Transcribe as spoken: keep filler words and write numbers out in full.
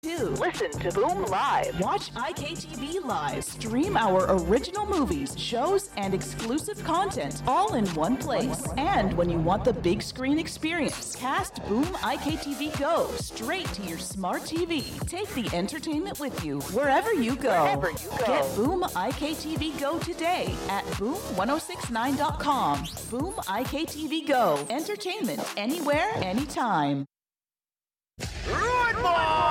too. Listen to Boom Live. Watch I K T V Live. Stream our original movies, shows, and exclusive content all in one place. And when you want the big screen experience, cast Boom I K T V Go straight to your smart T V. Take the entertainment with you wherever you go. Wherever you go. Get Boom I K T V Go today at boom ten sixty-nine dot com. Boom I K T V Go. Entertainment anywhere, anytime. Good morning!